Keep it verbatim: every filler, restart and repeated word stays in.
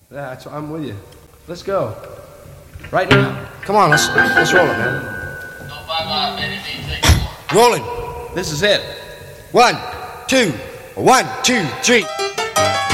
Yeah, that's, I'm with you. Let's go. Right now. Come on, let's let's roll it, man. No bye-bye, man. It needs to take more. Rolling. This is it. One, two, one, two, three.